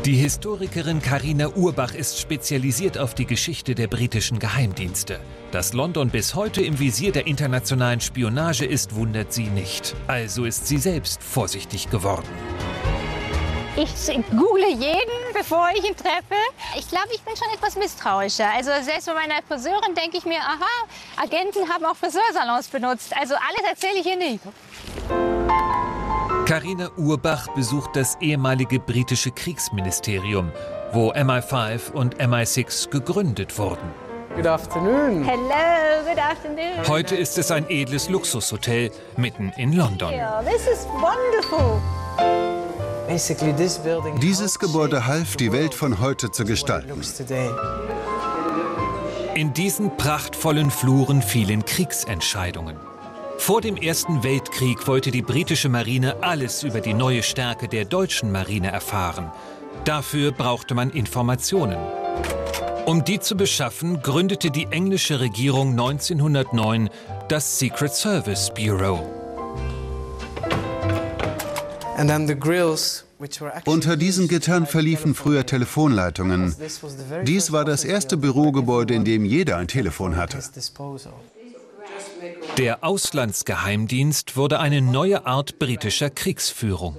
Die Historikerin Carina Urbach ist spezialisiert auf die Geschichte der britischen Geheimdienste. Dass London bis heute im Visier der internationalen Spionage ist, wundert sie nicht. Also ist sie selbst vorsichtig geworden. Ich google jeden, bevor ich ihn treffe. Ich glaube, ich bin schon etwas misstrauischer. Also selbst bei meiner Friseurin denke ich mir, aha, Agenten haben auch Friseursalons benutzt. Also alles erzähle ich hier nicht. Carina Urbach besucht das ehemalige britische Kriegsministerium, wo MI5 und MI6 gegründet wurden. Good afternoon. Hello, good afternoon. Heute ist es ein edles Luxushotel mitten in London. This is wonderful. Dieses Gebäude half, die Welt von heute zu gestalten. In diesen prachtvollen Fluren fielen Kriegsentscheidungen. Vor dem Ersten Weltkrieg wollte die britische Marine alles über die neue Stärke der deutschen Marine erfahren. Dafür brauchte man Informationen. Um die zu beschaffen, gründete die englische Regierung 1909 das Secret Service Bureau. Unter diesen Gittern verliefen früher Telefonleitungen. Dies war das erste Bürogebäude, in dem jeder ein Telefon hatte. Der Auslandsgeheimdienst wurde eine neue Art britischer Kriegsführung.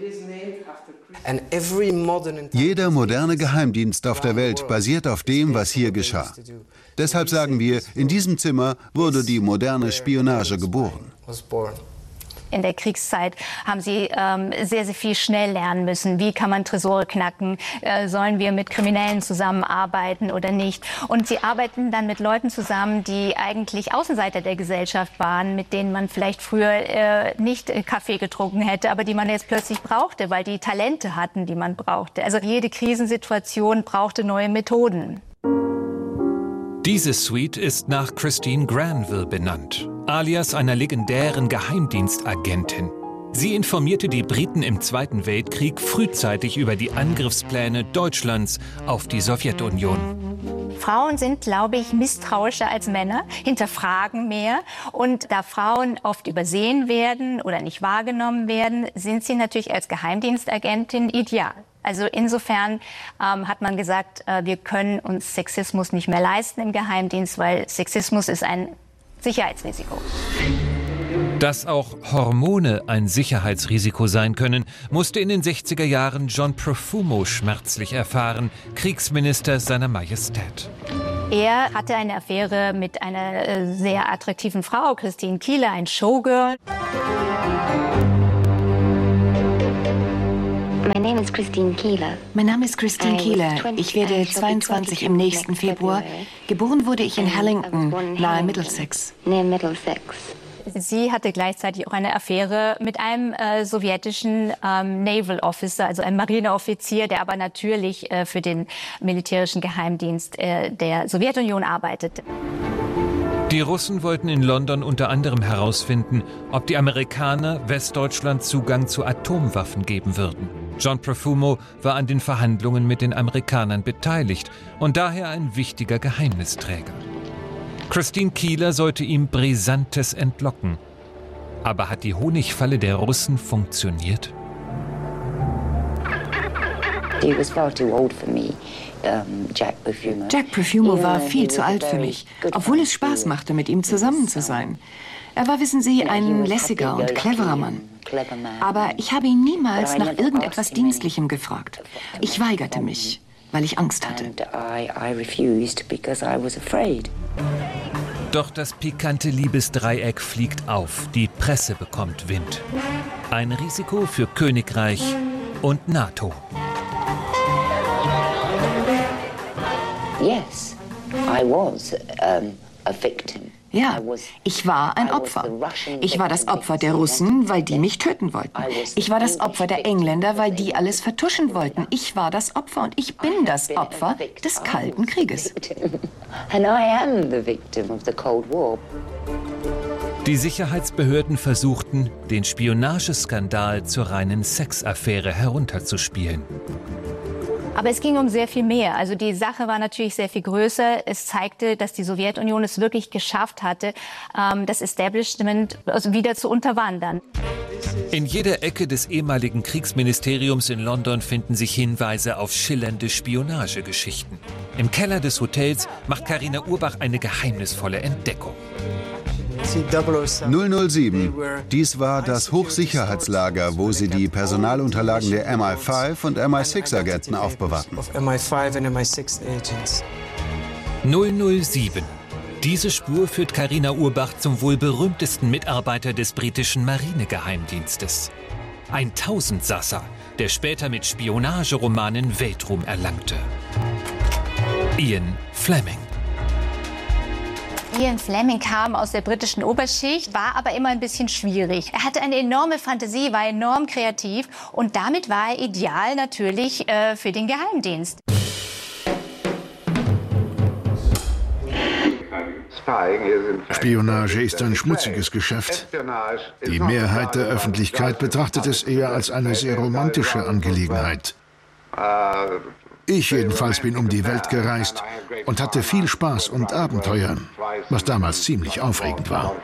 Jeder moderne Geheimdienst auf der Welt basiert auf dem, was hier geschah. Deshalb sagen wir, in diesem Zimmer wurde die moderne Spionage geboren. In der Kriegszeit haben sie sehr, sehr viel schnell lernen müssen. Wie kann man Tresore knacken? Sollen wir mit Kriminellen zusammenarbeiten oder nicht? Und sie arbeiten dann mit Leuten zusammen, die eigentlich Außenseiter der Gesellschaft waren, mit denen man vielleicht früher nicht Kaffee getrunken hätte, aber die man jetzt plötzlich brauchte, weil die Talente hatten, die man brauchte. Also jede Krisensituation brauchte neue Methoden. Diese Suite ist nach Christine Granville benannt, alias einer legendären Geheimdienstagentin. Sie informierte die Briten im Zweiten Weltkrieg frühzeitig über die Angriffspläne Deutschlands auf die Sowjetunion. Frauen sind, glaube ich, misstrauischer als Männer, hinterfragen mehr. Und da Frauen oft übersehen werden oder nicht wahrgenommen werden, sind sie natürlich als Geheimdienstagentin ideal. Also insofern hat man gesagt, wir können uns Sexismus nicht mehr leisten im Geheimdienst, weil Sexismus ist ein Sicherheitsrisiko. Dass auch Hormone ein Sicherheitsrisiko sein können, musste in den 60er Jahren John Profumo schmerzlich erfahren, Kriegsminister seiner Majestät. Er hatte eine Affäre mit einer sehr attraktiven Frau, Christine Keeler, ein Showgirl. Mein Name ist Christine Keeler. Ich werde 22 im nächsten Februar. Geboren wurde ich in Hellington, nahe Middlesex. Sie hatte gleichzeitig auch eine Affäre mit einem sowjetischen Naval Officer, also einem Marineoffizier, der aber natürlich für den militärischen Geheimdienst der Sowjetunion arbeitete. Die Russen wollten in London unter anderem herausfinden, ob die Amerikaner Westdeutschland Zugang zu Atomwaffen geben würden. John Profumo war an den Verhandlungen mit den Amerikanern beteiligt und daher ein wichtiger Geheimnisträger. Christine Keeler sollte ihm Brisantes entlocken. Aber hat die Honigfalle der Russen funktioniert? Jack Profumo war viel zu alt für mich, obwohl es Spaß machte, mit ihm zusammen zu sein. Er war, wissen Sie, ein lässiger und cleverer Mann. Aber ich habe ihn niemals nach irgendetwas Dienstlichem gefragt. Ich weigerte mich, weil ich Angst hatte. Doch das pikante Liebesdreieck fliegt auf, die Presse bekommt Wind. Ein Risiko für Königreich und NATO. Ja, ich war ein Opfer. Ich war das Opfer der Russen, weil die mich töten wollten. Ich war das Opfer der Engländer, weil die alles vertuschen wollten. Ich war das Opfer und ich bin das Opfer des Kalten Krieges. Die Sicherheitsbehörden versuchten, den Spionageskandal zur reinen Sexaffäre herunterzuspielen. Aber es ging um sehr viel mehr. Also die Sache war natürlich sehr viel größer. Es zeigte, dass die Sowjetunion es wirklich geschafft hatte, das Establishment wieder zu unterwandern. In jeder Ecke des ehemaligen Kriegsministeriums in London finden sich Hinweise auf schillernde Spionagegeschichten. Im Keller des Hotels macht Carina Urbach eine geheimnisvolle Entdeckung. 007. Dies war das Hochsicherheitslager, wo sie die Personalunterlagen der MI5 und MI6-Agenten aufbewahrten. 007. Diese Spur führt Carina Urbach zum wohl berühmtesten Mitarbeiter des britischen Marinegeheimdienstes. Ein Tausendsasser, der später mit Spionageromanen Weltruhm erlangte. Ian Fleming. Ian Fleming kam aus der britischen Oberschicht, war aber immer ein bisschen schwierig. Er hatte eine enorme Fantasie, war enorm kreativ und damit war er ideal natürlich für den Geheimdienst. Spionage ist ein schmutziges Geschäft. Die Mehrheit der Öffentlichkeit betrachtet es eher als eine sehr romantische Angelegenheit. Ich jedenfalls bin um die Welt gereist und hatte viel Spaß und Abenteuer, was damals ziemlich aufregend war.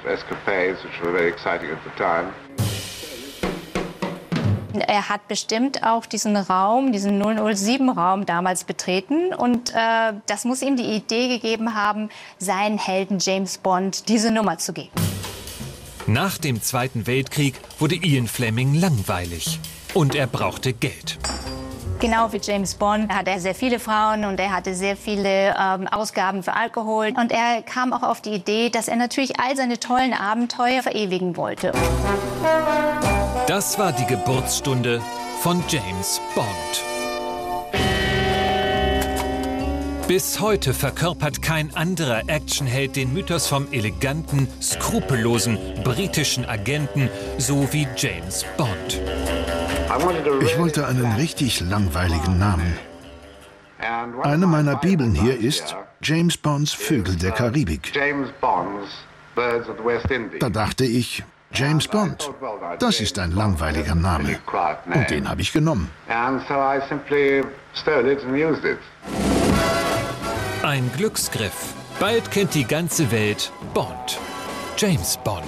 Er hat bestimmt auch diesen Raum, diesen 007-Raum damals betreten und das muss ihm die Idee gegeben haben, seinen Helden James Bond diese Nummer zu geben. Nach dem Zweiten Weltkrieg wurde Ian Fleming langweilig und er brauchte Geld. Genau wie James Bond hatte er sehr viele Frauen und er hatte sehr viele Ausgaben für Alkohol. Und er kam auch auf die Idee, dass er natürlich all seine tollen Abenteuer verewigen wollte. Das war die Geburtsstunde von James Bond. Bis heute verkörpert kein anderer Actionheld den Mythos vom eleganten, skrupellosen britischen Agenten, so wie James Bond. Ich wollte einen richtig langweiligen Namen. Eine meiner Bibeln hier ist James Bonds Vögel der Karibik. Da dachte ich, James Bond, das ist ein langweiliger Name. Und den habe ich genommen. Ein Glücksgriff. Bald kennt die ganze Welt Bond. James Bond.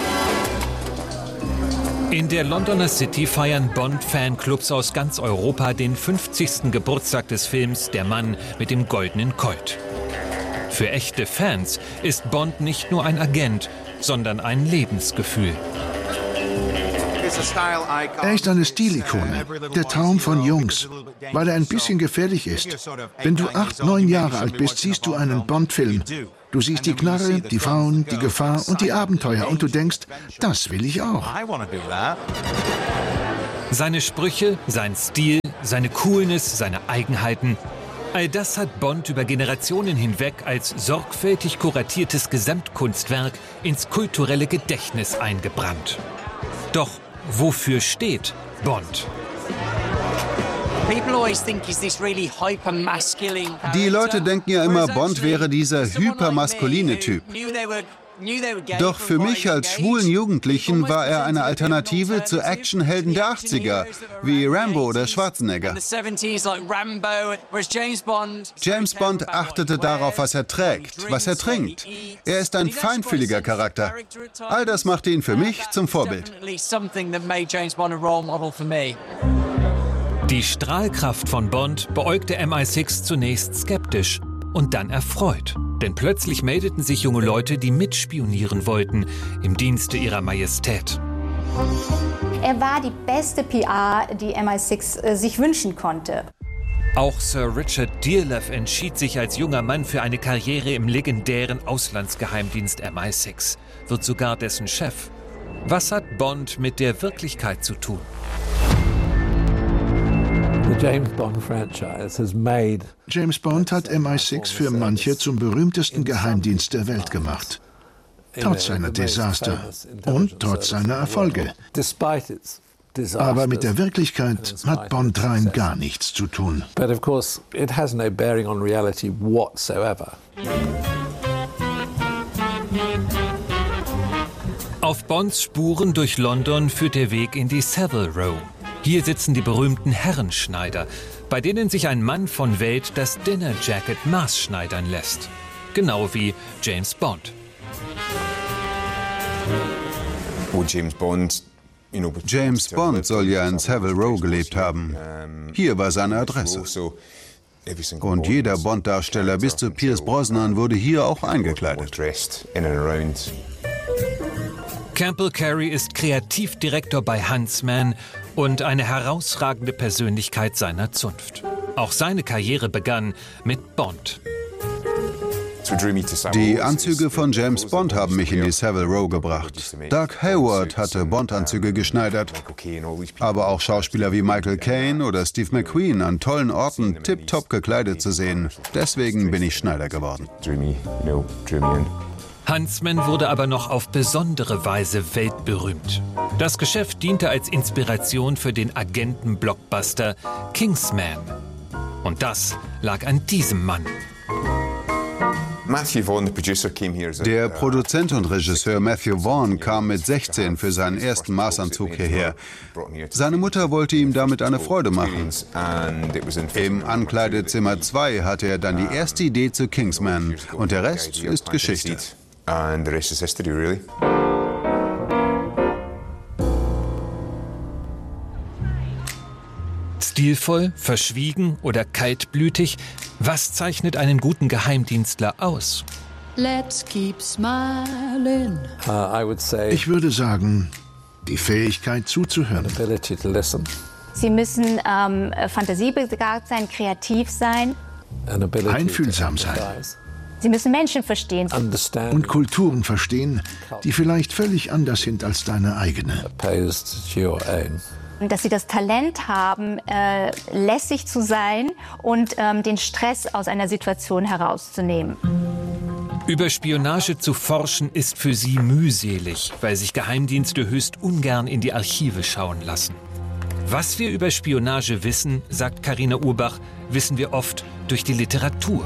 In der Londoner City feiern Bond-Fanclubs aus ganz Europa den 50. Geburtstag des Films Der Mann mit dem goldenen Colt. Für echte Fans ist Bond nicht nur ein Agent, sondern ein Lebensgefühl. Er ist eine Stilikone, der Traum von Jungs, weil er ein bisschen gefährlich ist. Wenn du 8, 9 Jahre alt bist, siehst du einen Bond-Film. Du siehst die Knarre, die Frauen, die Gefahr und die Abenteuer und du denkst, das will ich auch. Seine Sprüche, sein Stil, seine Coolness, seine Eigenheiten, all das hat Bond über Generationen hinweg als sorgfältig kuratiertes Gesamtkunstwerk ins kulturelle Gedächtnis eingebrannt. Doch wofür steht Bond? Die Leute denken ja immer, Bond wäre dieser hypermaskuline Typ. Doch für mich als schwulen Jugendlichen war er eine Alternative zu Actionhelden der 80er, wie Rambo oder Schwarzenegger. James Bond achtete darauf, was er trägt, was er trinkt. Er ist ein feinfühliger Charakter. All das machte ihn für mich zum Vorbild. Die Strahlkraft von Bond beäugte MI6 zunächst skeptisch und dann erfreut. Denn plötzlich meldeten sich junge Leute, die mitspionieren wollten im Dienste ihrer Majestät. Er war die beste PR, die MI6 sich wünschen konnte. Auch Sir Richard Dearlove entschied sich als junger Mann für eine Karriere im legendären Auslandsgeheimdienst MI6, wird sogar dessen Chef. Was hat Bond mit der Wirklichkeit zu tun? James Bond hat MI6 für manche zum berühmtesten Geheimdienst der Welt gemacht. Trotz seiner Desaster und trotz seiner Erfolge. Aber mit der Wirklichkeit hat Bond rein gar nichts zu tun. Auf Bonds Spuren durch London führt der Weg in die Savile Row. Hier sitzen die berühmten Herrenschneider, bei denen sich ein Mann von Welt das Dinner Jacket maßschneidern lässt. Genau wie James Bond. James Bond James Bond soll ja in Savile Row gelebt haben. Hier war seine Adresse. Und jeder Bond-Darsteller bis zu Pierce Brosnan wurde hier auch eingekleidet. Campbell Carey ist Kreativdirektor bei Huntsman und eine herausragende Persönlichkeit seiner Zunft. Auch seine Karriere begann mit Bond. Die Anzüge von James Bond haben mich in die Savile Row gebracht. Doug Hayward hatte Bond-Anzüge geschneidert, aber auch Schauspieler wie Michael Caine oder Steve McQueen an tollen Orten tipptopp gekleidet zu sehen. Deswegen bin ich Schneider geworden. Huntsman wurde aber noch auf besondere Weise weltberühmt. Das Geschäft diente als Inspiration für den Agenten-Blockbuster Kingsman. Und das lag an diesem Mann. Der Produzent und Regisseur Matthew Vaughn kam mit 16 für seinen ersten Maßanzug hierher. Seine Mutter wollte ihm damit eine Freude machen. Im Ankleidezimmer 2 hatte er dann die erste Idee zu Kingsman und der Rest ist Geschichte. Stilvoll, verschwiegen oder kaltblütig? Was zeichnet einen guten Geheimdienstler aus? Ich würde sagen, die Fähigkeit zuzuhören. Sie müssen fantasiebegabt sein, kreativ sein. Einfühlsam sein. Sie müssen Menschen verstehen. Und Kulturen verstehen, die vielleicht völlig anders sind als deine eigene. Dass sie das Talent haben, lässig zu sein und den Stress aus einer Situation herauszunehmen. Über Spionage zu forschen ist für sie mühselig, weil sich Geheimdienste höchst ungern in die Archive schauen lassen. Was wir über Spionage wissen, sagt Carina Urbach, wissen wir oft durch die Literatur.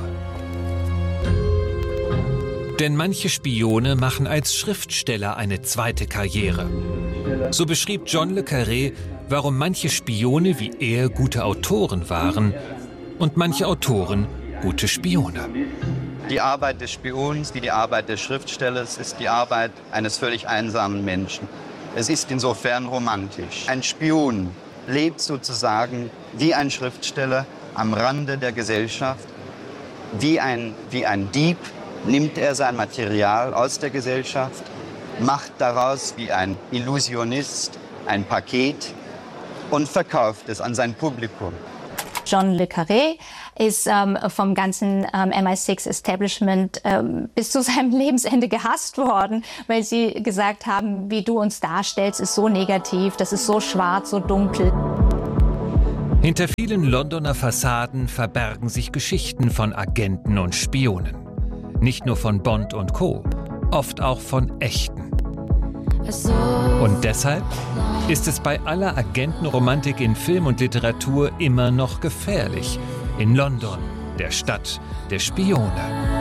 Denn manche Spione machen als Schriftsteller eine zweite Karriere. So beschrieb John le Carré, warum manche Spione wie er gute Autoren waren und manche Autoren gute Spione. Die Arbeit des Spions, wie die Arbeit des Schriftstellers, ist die Arbeit eines völlig einsamen Menschen. Es ist insofern romantisch. Ein Spion lebt sozusagen wie ein Schriftsteller am Rande der Gesellschaft. Wie ein Dieb nimmt er sein Material aus der Gesellschaft, macht daraus wie ein Illusionist ein Paket und verkauft es an sein Publikum. John le Carré ist vom ganzen MI6-Establishment bis zu seinem Lebensende gehasst worden, weil sie gesagt haben, wie du uns darstellst, ist so negativ, das ist so schwarz, so dunkel. Hinter vielen Londoner Fassaden verbergen sich Geschichten von Agenten und Spionen. Nicht nur von Bond und Co., oft auch von echten. Und deshalb ist es bei aller Agentenromantik in Film und Literatur immer noch gefährlich. In London, der Stadt der Spione.